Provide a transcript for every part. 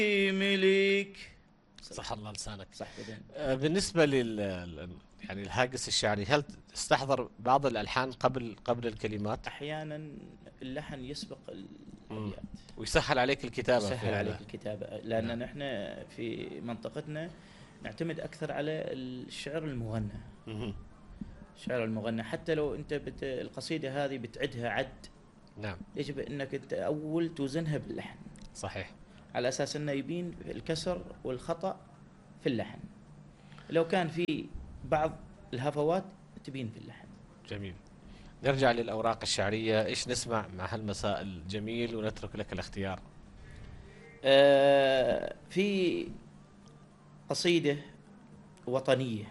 ملك. صح الله لسانك. صح بدين. بالنسبة يعني الهاجس الشعري، هل تستحضر بعض الألحان قبل الكلمات؟ أحيانا اللحن يسبق الأبيات ويسهل عليك الكتابة. يسهل عليك الكتابة، لأن نعم. نحن في منطقتنا نعتمد أكثر على الشعر المغنى. الشعر المغنى حتى لو أنت القصيدة هذه بتعدها عد، نعم، يجب أنك أنت أول توزنها باللحن. صحيح. على أساس أنه يبين الكسر والخطأ في اللحن. لو كان في بعض الهفوات تبين في اللحن. جميل. نرجع للأوراق الشعرية، إيش نسمع مع هالمساء الجميل ونترك لك الاختيار؟ في قصيدة وطنية.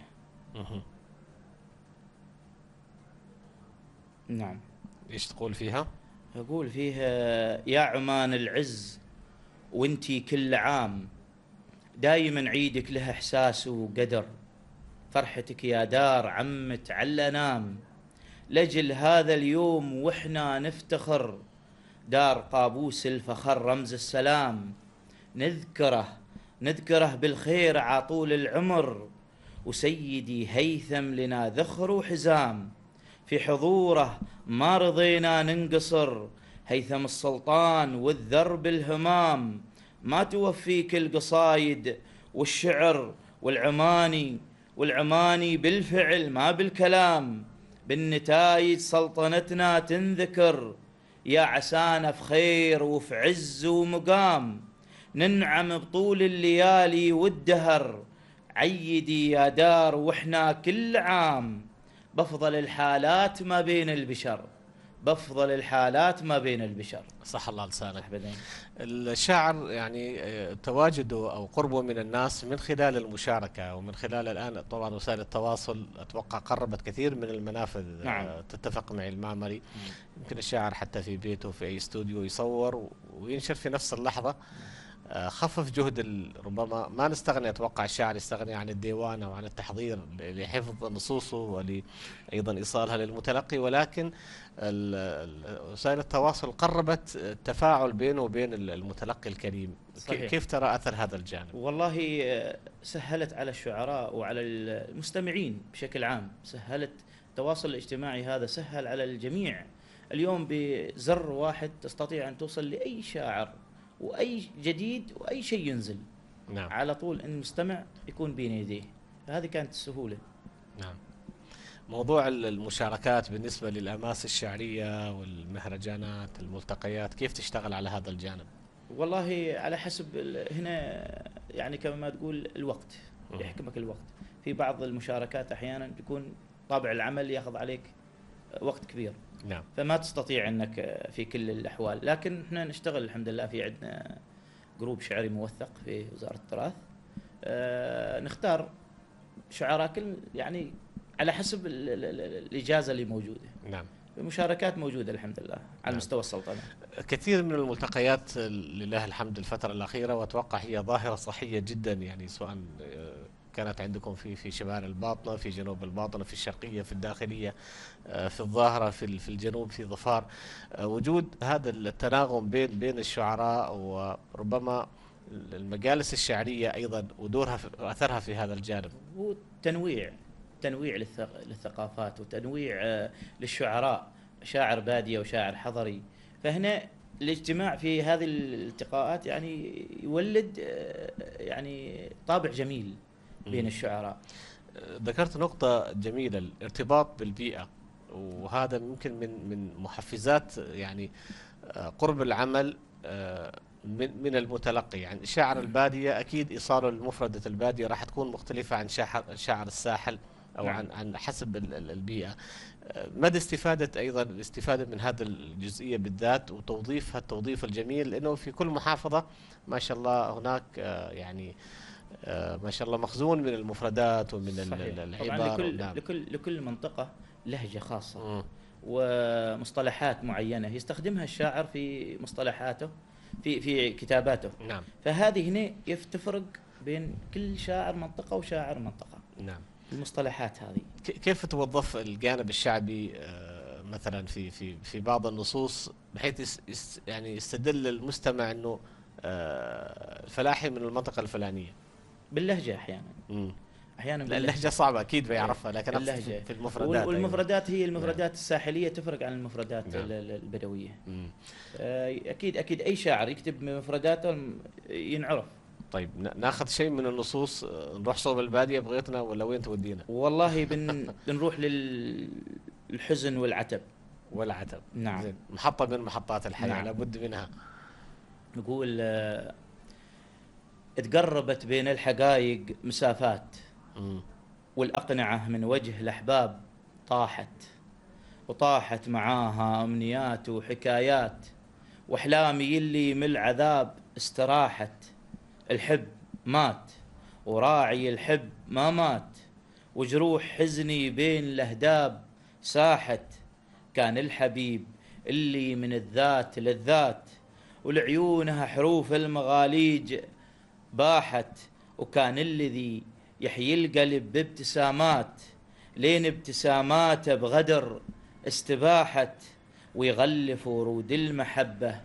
نعم. إيش تقول فيها؟ أقول فيها: يا عمان العز وانتي كل عام دايما عيدك له إحساس وقدر، فرحتك يا دار عمت على نام، لجل هذا اليوم وإحنا نفتخر، دار قابوس الفخر رمز السلام، نذكره بالخير عطول العمر، وسيدي هيثم لنا ذخر وحزام، في حضوره ما رضينا ننقصر، هيثم السلطان والذرب الهمام، ما توفيك القصايد والشعر والعماني بالفعل ما بالكلام، بالنتايج سلطنتنا تنذكر، يا عسانا في خير وفي عز ومقام، ننعم بطول الليالي والدهر، عيدي يا دار واحنا كل عام، بفضل الحالات ما بين البشر، بفضل الحالات ما بين البشر. صح الله لسانك. بدين. الشاعر يعني تواجده أو قربه من الناس من خلال المشاركة، ومن خلال الآن طبعا وسائل التواصل أتوقع قربت كثير من المنافذ. نعم. تتفق معي المعمري. يمكن الشاعر حتى في بيته في أي استوديو يصور وينشر في نفس اللحظة. خفف جهد ربما ما نستغني، أتوقع الشاعر يستغني عن الديوان أو عن التحضير لحفظ نصوصه وأيضا إيصالها للمتلقي، ولكن وسائل التواصل قربت التفاعل بينه وبين المتلقي الكريم. صحيح. كيف ترى أثر هذا الجانب؟ والله سهلت على الشعراء وعلى المستمعين بشكل عام، سهلت التواصل الاجتماعي هذا، سهل على الجميع. اليوم بزر واحد تستطيع أن توصل لأي شاعر وأي جديد وأي شيء ينزل. نعم. على طول المستمع يكون بين يديه، هذه كانت السهولة. نعم. موضوع المشاركات بالنسبة للأماس الشعرية والمهرجانات الملتقيات، كيف تشتغل على هذا الجانب؟ والله على حسب هنا، يعني كما ما تقول الوقت يحكمك الوقت. في بعض المشاركات أحيانا يكون طابع العمل يأخذ عليك وقت كبير. نعم. فما تستطيع أنك في كل الأحوال، لكن احنا نشتغل الحمد لله، في عندنا جروب شعري موثق في وزارة التراث. نختار شعراء كل يعني على حسب الإجازة اللي موجودة. نعم. المشاركات موجودة الحمد لله على مستوى السلطنة. كثير من الملتقيات لله الحمد الفترة الأخيرة، وأتوقع هي ظاهرة صحية جدا، يعني سواء كانت عندكم في شمال الباطنة، في جنوب الباطنة، في الشرقية، في الداخلية، في الظاهرة، في الجنوب، في ظفار، وجود هذا التناغم بين الشعراء، وربما المجالس الشعرية أيضا ودورها وأثرها في هذا الجانب. وتنويع للثقافات، وتنويع للشعراء، شاعر بادية وشاعر حضري. فهنا الاجتماع في هذه الالتقاءات يعني يولد يعني طابع جميل بين الشعراء. ذكرت نقطة جميلة، الارتباط بالبيئة، وهذا ممكن من محفزات يعني قرب العمل من المتلقي. يعني شاعر البادية أكيد إيصاله لمفردة البادية راح تكون مختلفة عن شاعر الساحل أو نعم. عن حسب البيئة. مدى الاستفادة من هذا الجزئية بالذات، وتوظيفها التوظيف الجميل، لأنه في كل محافظة ما شاء الله هناك يعني ما شاء الله مخزون من المفردات ومن العبارة. طبعا لكل منطقة لهجة خاصة ومصطلحات معينة يستخدمها الشاعر في مصطلحاته في كتاباته. نعم. فهذه هنا تفرق بين كل شاعر منطقة وشاعر منطقة. نعم. المصطلحات هذه كيف توظف الجانب الشعبي مثلا في بعض النصوص، بحيث يعني يستدل المستمع انه الفلاحي من المنطقة الفلانية باللهجة أحيانا. أحيانا لا اللهجة صعبة أكيد بيعرفها، لكن اللهجة في المفردات. والمفردات هي المفردات الساحلية تفرق عن المفردات البدوية. أكيد أي شاعر يكتب مفرداته ينعرف. طيب ناخذ شيء من النصوص، نروح صوب البادية بغيتنا ولا وين تودينا؟ والله بنروح للحزن والعتب. نعم. زين. محطة من محطات الحياة. نعم. لابد منها. نقول تقربت بين الحقائق مسافات، والأقنعة من وجه الأحباب طاحت معاها أمنيات وحكايات، وأحلامي اللي من العذاب استراحت. الحب مات وراعي الحب ما مات، وجروح حزني بين الأهداب ساحت. كان الحبيب اللي من الذات للذات، ولعيونها حروف المغاليج باحت. وكان الذي يحيي القلب بابتسامات، لين ابتساماته بغدر استباحت. ويغلف ورود المحبة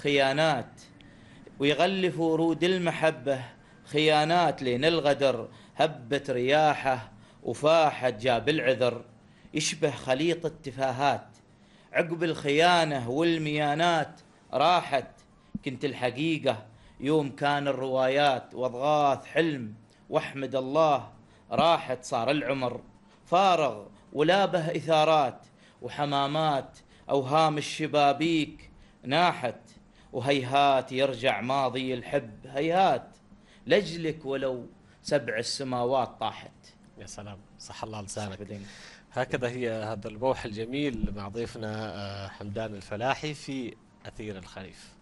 خيانات، لين الغدر هبت رياحه وفاحت. جاب العذر يشبه خليط التفاهات، عقب الخيانة والميانات راحت. كنت الحقيقة يوم كان الروايات واضغاث حلم، واحمد الله راحت. صار العمر فارغ ولا به إثارات، وحمامات أوهام الشبابيك ناحت. وهيهات يرجع ماضي الحب، هيهات لجلك ولو 7 السماوات طاحت. يا سلام، صح الله لسانك. هكذا هذا البوح الجميل مع ضيفنا حمدان الفلاحي في أثير الخريف.